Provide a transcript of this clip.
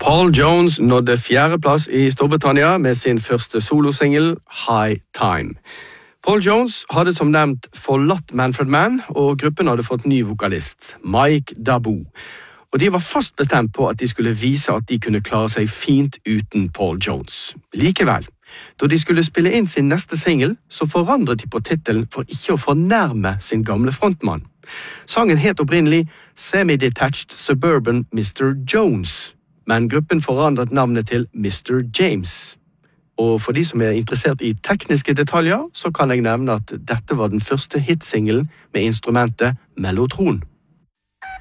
Paul Jones nådde 4. plass i Storbritannia med sin første solosingel High Time. Paul Jones hadde som nevnt forlatt Manfred Mann, og gruppen hadde fått ny vokalist, Mike Dabo. Og de var fast bestemt på at de skulle vise at de kunne klare seg fint uten Paul Jones. Likevel, da de skulle spille inn sin neste single, så forandret de på titelen for ikke å fornærme sin gamle frontmann. Sangen het opprinnelig Semi-Detached Suburban Mr. Jones, men gruppen forandret navnet til Mr. James. Og for de som er interessert i tekniske detaljer, så kan jeg nevne at dette var den første hitsingelen med instrumentet mellotron.